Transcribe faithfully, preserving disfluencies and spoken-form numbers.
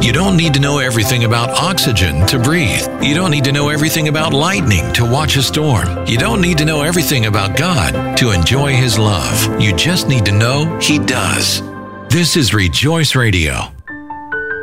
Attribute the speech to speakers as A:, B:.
A: You don't need to know everything about oxygen to breathe. You don't need to know everything about lightning to watch a storm. You don't need to know everything about God to enjoy His love. You just need to know He does. This is Rejoice Radio.